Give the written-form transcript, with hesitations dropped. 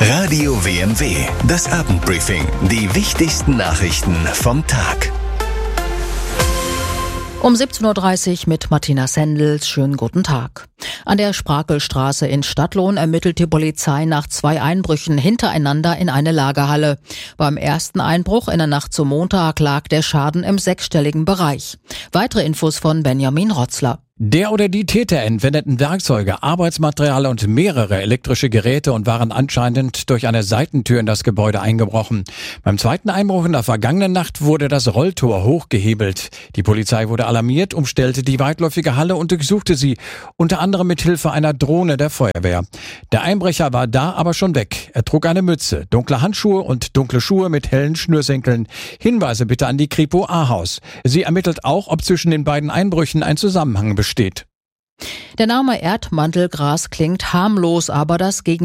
Radio WMW, das Abendbriefing. Die wichtigsten Nachrichten vom Tag. Um 17.30 Uhr mit Martina Sendels. Schönen guten Tag. An der Sprakelstraße in Stadtlohn ermittelt die Polizei nach 2 Einbrüchen hintereinander in eine Lagerhalle. Beim ersten Einbruch in der Nacht zum Montag lag der Schaden im 6-stelligen Bereich. Weitere Infos von Benjamin Rotzler. Der oder die Täter entwendeten Werkzeuge, Arbeitsmaterial und mehrere elektrische Geräte und waren anscheinend durch eine Seitentür in das Gebäude eingebrochen. Beim zweiten Einbruch in der vergangenen Nacht wurde das Rolltor hochgehebelt. Die Polizei wurde alarmiert, umstellte die weitläufige Halle und durchsuchte sie, unter anderem mit Hilfe einer Drohne der Feuerwehr. Der Einbrecher war da aber schon weg. Er trug eine Mütze, dunkle Handschuhe und dunkle Schuhe mit hellen Schnürsenkeln. Hinweise bitte an die Kripo Ahaus. Sie ermittelt auch, ob zwischen den beiden Einbrüchen ein Zusammenhang besteht. Der Name Erdmantelgras klingt harmlos, aber das Gegenteil